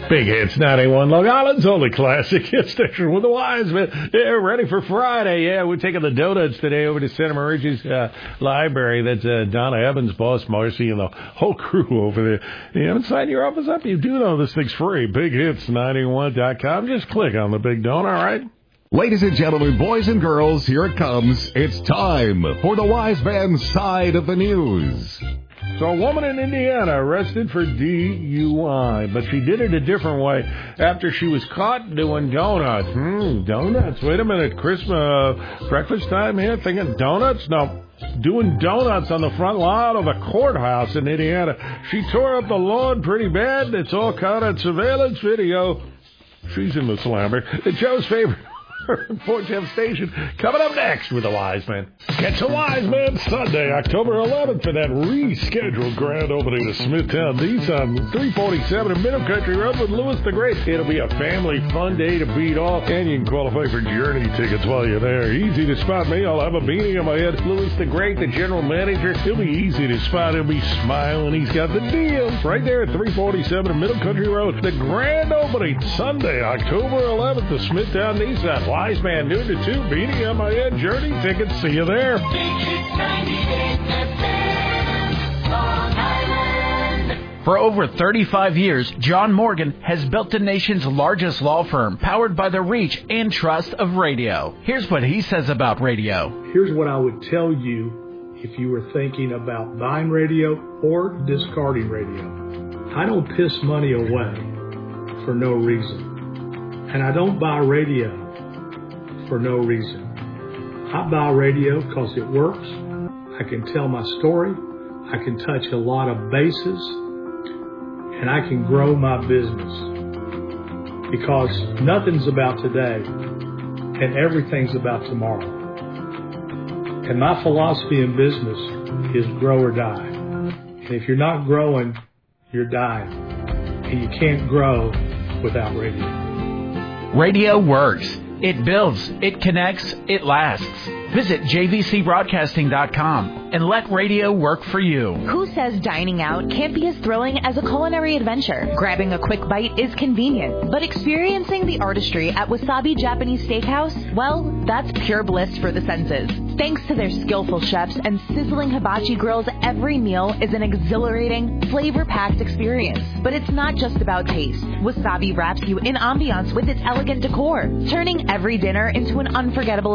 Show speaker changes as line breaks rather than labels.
Big Hits 91, Long Island's only classic hit station with the wise men. Yeah, ready for Friday. Yeah, we're taking the donuts today over to Santa Marici's library. That's Donna Evans, boss Marcy, and the whole crew over there. You haven't signed your office up? You do know this thing's free. BigHits91.com. Just click on the big donut, all right?
Ladies and gentlemen, boys and girls, here it comes. It's time for the Wise Man's Side of the News.
So a woman in Indiana arrested for DUI, but she did it a different way after she was caught doing donuts. Donuts? Wait a minute, Christmas breakfast time here? Thinking donuts? No, doing donuts on the front lawn of a courthouse in Indiana. She tore up the lawn pretty bad. It's all caught on surveillance video. She's in the slammer. It's Joe's favorite. Port Jeff Station. Coming up next with the Wise Man. Catch the Wise Man Sunday, October 11th for that rescheduled grand opening of Smithtown Nissan, 347 in Middle Country Road with Louis the Great. It'll be a family fun day to beat all, and you can qualify for Journey tickets while you're there. Easy to spot me. I'll have a beanie on my head. Louis the Great, the general manager. He'll be easy to spot. He'll be smiling. He's got the deals right there at 347 in Middle Country Road. The grand opening Sunday, October 11th, the Smithtown Nissan. Wise Man, noon to 2, beanie on my head, Journey tickets. See you there.
For over 35 years, John Morgan has built the nation's largest law firm, powered by the reach and trust of radio. Here's what he says about radio.
Here's what I would tell you if you were thinking about buying radio or discarding radio. I don't piss money away for no reason. And I don't buy radio for no reason. I buy radio because it works. I can tell my story. I can touch a lot of bases. And I can grow my business. Because nothing's about today and everything's about tomorrow. And my philosophy in business is grow or die. And if you're not growing, you're dying. And you can't grow without radio.
Radio works. It builds, it connects, it lasts. Visit jvcbroadcasting.com and let radio work for you.
Who says dining out can't be as thrilling as a culinary adventure? Grabbing a quick bite is convenient, but experiencing the artistry at Wasabi Japanese Steakhouse, well, that's pure bliss for the senses. Thanks to their skillful chefs and sizzling hibachi grills, every meal is an exhilarating, flavor-packed experience. But it's not just about taste. Wasabi wraps you in ambiance with its elegant decor, turning every dinner into an unforgettable